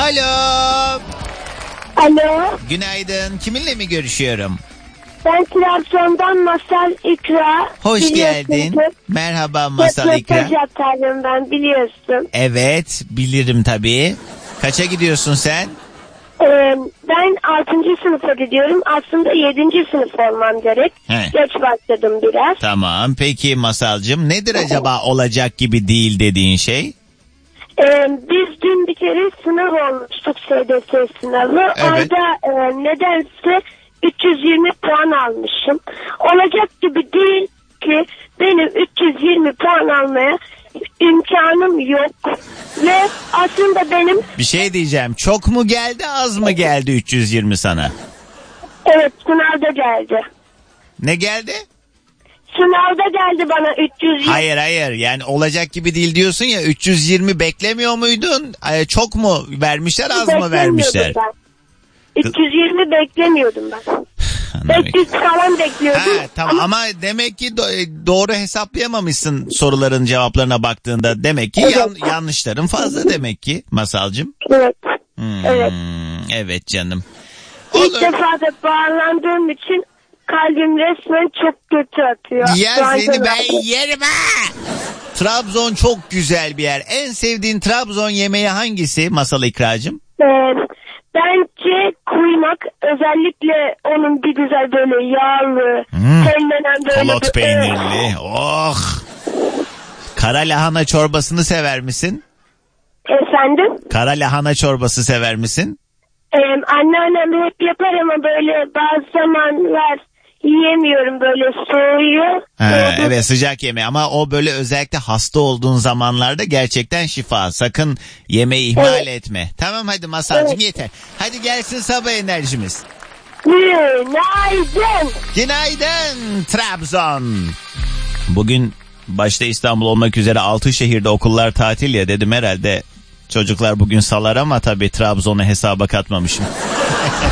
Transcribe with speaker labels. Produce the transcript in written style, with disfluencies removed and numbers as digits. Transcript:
Speaker 1: Alo.
Speaker 2: Alo.
Speaker 1: Günaydın. Kiminle mi görüşüyorum?
Speaker 2: Ben Trabzon'dan Masal İkra.
Speaker 1: Hoş geldin. Merhaba Masal İkra.
Speaker 2: Röportaj yaparım ben, biliyorsun.
Speaker 1: Evet, bilirim tabii. Kaça gidiyorsun sen?
Speaker 2: Ben 6. sınıfa gidiyorum. Aslında 7. sınıf olmam gerek.
Speaker 1: He.
Speaker 2: Geç başladım biraz.
Speaker 1: Tamam. Peki Masalcığım, nedir acaba olacak gibi değil dediğin şey?
Speaker 2: Biz dün bir kere sınav olmuştuk, SDS sınavı.
Speaker 1: Evet.
Speaker 2: Orada nedense 320 puan almışım. Olacak gibi değil ki benim 320 puan almaya imkanım yok. Ve aslında benim...
Speaker 1: Bir şey diyeceğim. Çok mu geldi, az mı geldi 320 sana?
Speaker 2: Evet, sınavda geldi.
Speaker 1: Ne geldi?
Speaker 2: Sınavda geldi bana 320.
Speaker 1: Hayır. Yani olacak gibi değil diyorsun ya. 320 beklemiyor muydun? Çok mu vermişler, az mı vermişler?
Speaker 2: Ben. 320 beklemiyordum ben. 500 falan bekliyordum.
Speaker 1: Ha, tamam ama demek ki doğru hesaplayamamışsın soruların cevaplarına baktığında. Demek ki
Speaker 2: Evet.
Speaker 1: yanlışların fazla demek ki Masalcığım.
Speaker 2: Evet.
Speaker 1: Evet. Evet canım.
Speaker 2: İlk defa da bağlandığım için kalbim resmen çok kötü atıyor.
Speaker 1: Ya seni ben yerim ha. Trabzon çok güzel bir yer. En sevdiğin Trabzon yemeği hangisi Masal İkracığım?
Speaker 2: Bence kuymak, özellikle onun bir güzel böyle yağlı, peynirden böyle
Speaker 1: Kolot peynirli. Oh. Kara lahana çorbasını sever misin?
Speaker 2: Efendim?
Speaker 1: Kara lahana çorbası sever misin?
Speaker 2: Anneannem hep yapar ama böyle bazı zamanlar yiyemiyorum, böyle soğuyor.
Speaker 1: Evet, sıcak yemeği ama o böyle özellikle hasta olduğun zamanlarda gerçekten şifa. Sakın yemeği ihmal etme. Tamam hadi Masalcığım, yeter. Hadi gelsin sabah enerjimiz.
Speaker 2: Günaydın.
Speaker 1: Günaydın Trabzon. Bugün başta İstanbul olmak üzere 6 şehirde okullar tatil ya, dedim herhalde çocuklar bugün salar ama tabii Trabzon'u hesaba katmamışım.